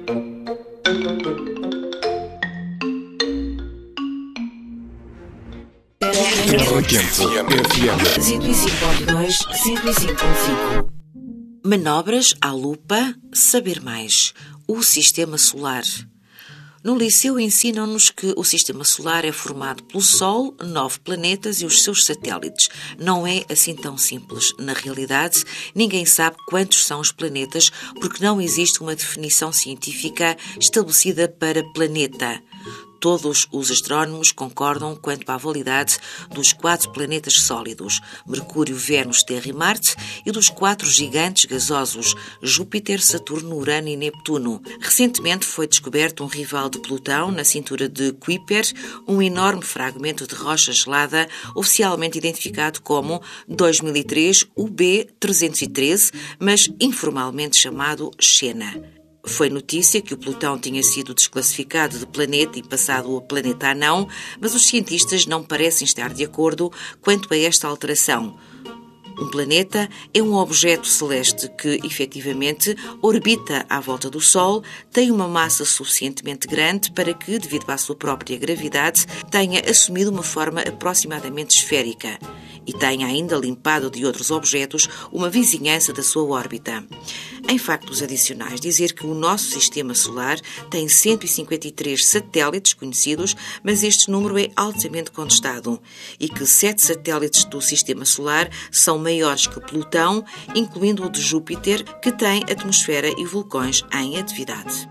Terra Quente FM 105.2, 105.5. Manobras à lupa, saber mais. O Sistema Solar. No liceu ensinam-nos que o Sistema Solar é formado pelo Sol, 9 planetas e os seus satélites. Não é assim tão simples. Na realidade, ninguém sabe quantos são os planetas porque não existe uma definição científica estabelecida para planeta. Todos os astrónomos concordam quanto à validade dos 4 planetas sólidos, Mercúrio, Vênus, Terra e Marte, e dos 4 gigantes gasosos, Júpiter, Saturno, Urano e Neptuno. Recentemente foi descoberto um rival de Plutão na cintura de Kuiper, um enorme fragmento de rocha gelada, oficialmente identificado como 2003 UB313, mas informalmente chamado Xena. Foi notícia que o Plutão tinha sido desclassificado de planeta e passado a planeta anão, mas os cientistas não parecem estar de acordo quanto a esta alteração. Um planeta é um objeto celeste que, efetivamente, orbita à volta do Sol, tem uma massa suficientemente grande para que, devido à sua própria gravidade, tenha assumido uma forma aproximadamente esférica e tenha ainda limpado de outros objetos uma vizinhança da sua órbita. Em factos adicionais, dizer que o nosso Sistema Solar tem 153 satélites conhecidos, mas este número é altamente contestado, e que 7 satélites do Sistema Solar são maiores que Plutão, incluindo o de Júpiter, que tem atmosfera e vulcões em atividade.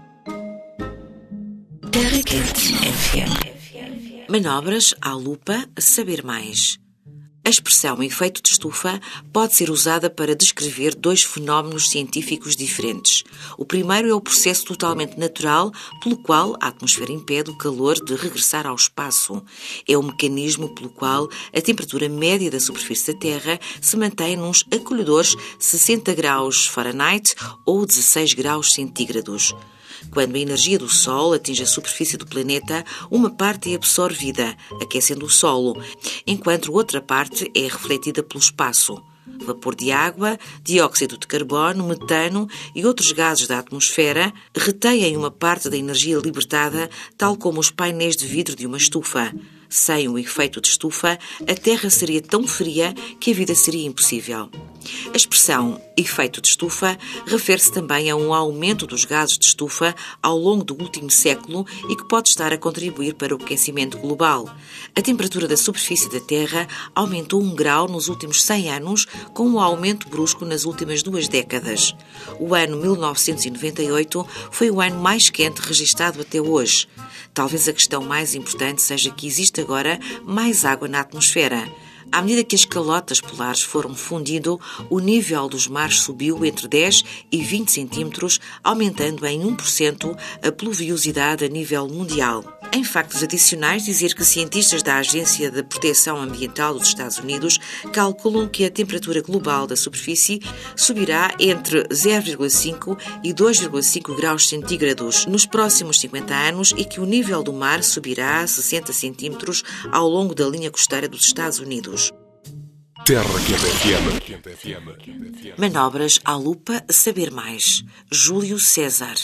Terra Quente FM. Manobras à lupa, saber mais. A expressão efeito de estufa pode ser usada para descrever 2 fenómenos científicos diferentes. O primeiro é o processo totalmente natural pelo qual a atmosfera impede o calor de regressar ao espaço. É o mecanismo pelo qual a temperatura média da superfície da Terra se mantém nos acolhedores 60 graus Fahrenheit ou 16 graus centígrados. Quando a energia do Sol atinge a superfície do planeta, uma parte é absorvida, aquecendo o solo, enquanto outra parte é refletida pelo espaço. Vapor de água, dióxido de carbono, metano e outros gases da atmosfera retêm uma parte da energia libertada, tal como os painéis de vidro de uma estufa. Sem o efeito de estufa, a Terra seria tão fria que a vida seria impossível. A expressão efeito de estufa refere-se também a um aumento dos gases de estufa ao longo do último século e que pode estar a contribuir para o aquecimento global. A temperatura da superfície da Terra aumentou 1 grau nos últimos 100 anos, com um aumento brusco nas últimas 2 décadas. O ano 1998 foi o ano mais quente registado até hoje. Talvez a questão mais importante seja que existe agora mais água na atmosfera. À medida que as calotas polares foram fundindo, o nível dos mares subiu entre 10 e 20 centímetros, aumentando em 1% a pluviosidade a nível mundial. Em factos adicionais, dizer que cientistas da Agência de Proteção Ambiental dos Estados Unidos calculam que a temperatura global da superfície subirá entre 0,5 e 2,5 graus centígrados nos próximos 50 anos e que o nível do mar subirá a 60 centímetros ao longo da linha costeira dos Estados Unidos. Terra Quente FM. Manobras à lupa, saber mais. Júlio César.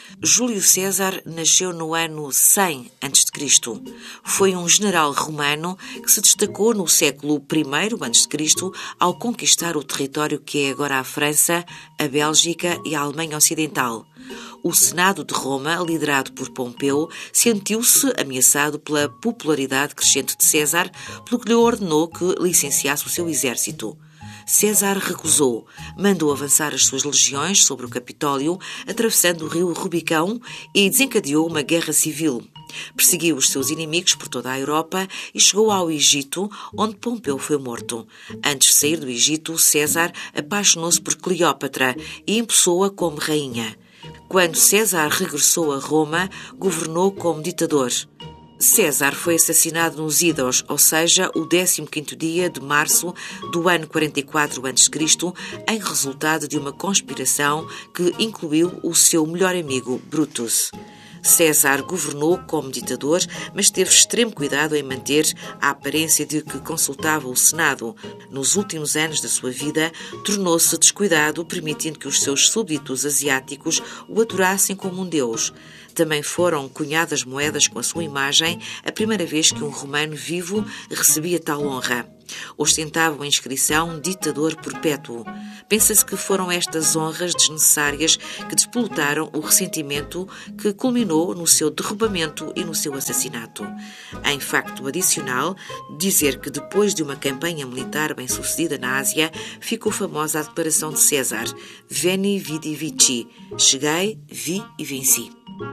Júlio César nasceu no ano 100 a.C. Foi um general romano que se destacou no século I a.C. ao conquistar o território que é agora a França, a Bélgica e a Alemanha Ocidental. O Senado de Roma, liderado por Pompeu, sentiu-se ameaçado pela popularidade crescente de César, pelo que lhe ordenou que licenciasse o seu exército. César recusou, mandou avançar as suas legiões sobre o Capitólio, atravessando o rio Rubicão, e desencadeou uma guerra civil. Perseguiu os seus inimigos por toda a Europa e chegou ao Egito, onde Pompeu foi morto. Antes de sair do Egito, César apaixonou-se por Cleópatra e impulsou-a como rainha. Quando César regressou a Roma, governou como ditador. César foi assassinado nos Idos, ou seja, o 15º dia de março do ano 44 a.C., em resultado de uma conspiração que incluiu o seu melhor amigo, Brutus. César governou como ditador, mas teve extremo cuidado em manter a aparência de que consultava o Senado. Nos últimos anos da sua vida, tornou-se descuidado, permitindo que os seus súbditos asiáticos o adorassem como um deus. Também foram cunhadas moedas com a sua imagem, a primeira vez que um romano vivo recebia tal honra. Ostentava a inscrição ditador perpétuo. Pensa-se que foram estas honras desnecessárias que despolutaram o ressentimento que culminou no seu derrubamento e no seu assassinato. Em facto adicional, dizer que depois de uma campanha militar bem-sucedida na Ásia, ficou famosa a declaração de César: Veni, vidi, vici. Cheguei, vi e venci.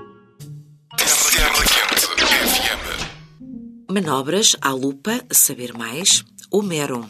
Manobras à lupa, saber mais, Homero.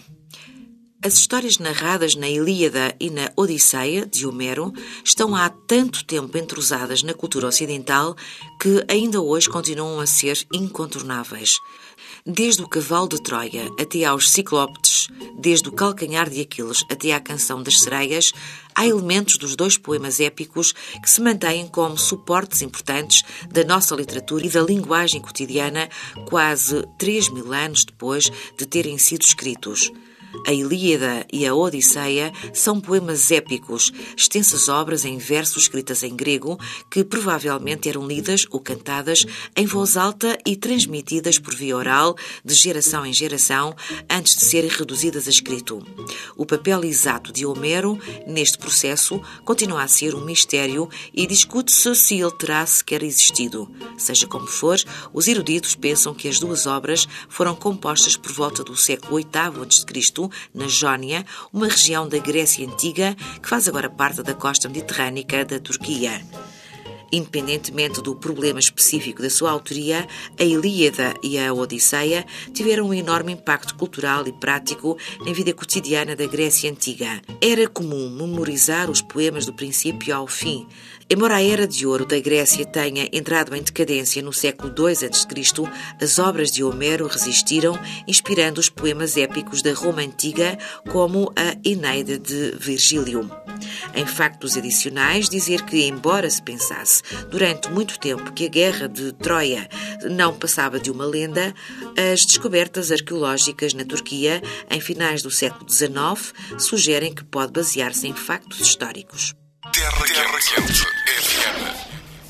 As histórias narradas na Ilíada e na Odisseia, de Homero, estão há tanto tempo entrosadas na cultura ocidental que ainda hoje continuam a ser incontornáveis. Desde o cavalo de Troia até aos ciclópedes, desde o calcanhar de Aquiles até à canção das sereias, há elementos dos dois poemas épicos que se mantêm como suportes importantes da nossa literatura e da linguagem cotidiana quase 3.000 anos depois de terem sido escritos. A Ilíada e a Odisseia são poemas épicos, extensas obras em verso escritas em grego que provavelmente eram lidas ou cantadas em voz alta e transmitidas por via oral de geração em geração antes de serem reduzidas a escrito. O papel exato de Homero neste processo continua a ser um mistério e discute-se se ele terá sequer existido. Seja como for, os eruditos pensam que as duas obras foram compostas por volta do século VIII a.C., na Jónia, uma região da Grécia Antiga que faz agora parte da costa mediterrânica da Turquia. Independentemente do problema específico da sua autoria, a Ilíada e a Odisseia tiveram um enorme impacto cultural e prático na vida cotidiana da Grécia Antiga. Era comum memorizar os poemas do princípio ao fim. Embora a Era de Ouro da Grécia tenha entrado em decadência no século II a.C., as obras de Homero resistiram, inspirando os poemas épicos da Roma Antiga, como a Eneida de Virgílio. Em factos adicionais, dizer que, embora se pensasse durante muito tempo que a Guerra de Troia não passava de uma lenda, as descobertas arqueológicas na Turquia, em finais do século XIX, sugerem que pode basear-se em factos históricos. Terra Quente FM.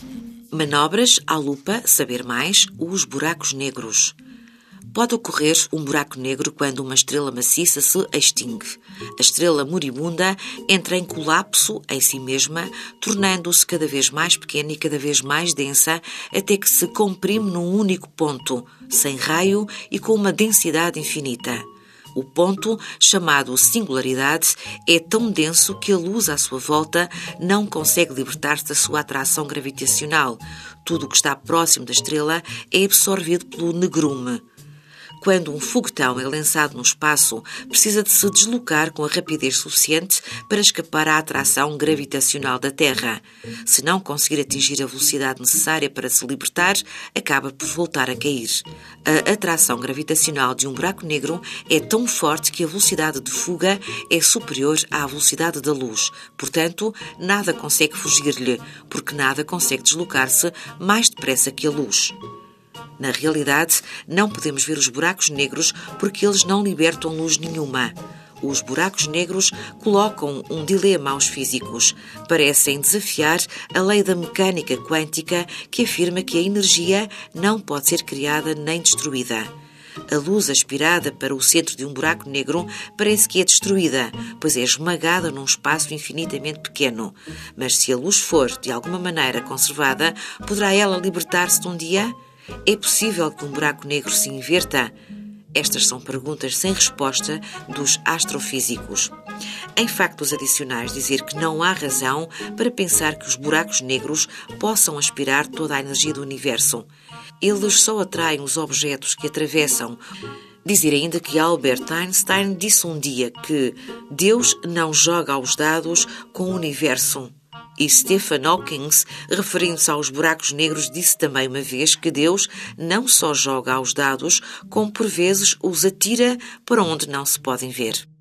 Manobras à lupa, saber mais, os buracos negros. Pode ocorrer um buraco negro quando uma estrela maciça se extingue. A estrela moribunda entra em colapso em si mesma, tornando-se cada vez mais pequena e cada vez mais densa, até que se comprime num único ponto, sem raio e com uma densidade infinita. O ponto, chamado singularidade, é tão denso que a luz à sua volta não consegue libertar-se da sua atração gravitacional. Tudo o que está próximo da estrela é absorvido pelo negrume. Quando um foguetão é lançado no espaço, precisa de se deslocar com a rapidez suficiente para escapar à atração gravitacional da Terra. Se não conseguir atingir a velocidade necessária para se libertar, acaba por voltar a cair. A atração gravitacional de um buraco negro é tão forte que a velocidade de fuga é superior à velocidade da luz. Portanto, nada consegue fugir-lhe, porque nada consegue deslocar-se mais depressa que a luz. Na realidade, não podemos ver os buracos negros porque eles não libertam luz nenhuma. Os buracos negros colocam um dilema aos físicos. Parecem desafiar a lei da mecânica quântica que afirma que a energia não pode ser criada nem destruída. A luz aspirada para o centro de um buraco negro parece que é destruída, pois é esmagada num espaço infinitamente pequeno. Mas se a luz for, de alguma maneira, conservada, poderá ela libertar-se de um dia? É possível que um buraco negro se inverta? Estas são perguntas sem resposta dos astrofísicos. Em factos adicionais, dizer que não há razão para pensar que os buracos negros possam aspirar toda a energia do universo. Eles só atraem os objetos que atravessam. Dizer ainda que Albert Einstein disse um dia que Deus não joga aos dados com o universo. E Stephen Hawking, referindo-se aos buracos negros, disse também uma vez que Deus não só joga aos dados, como por vezes os atira para onde não se podem ver.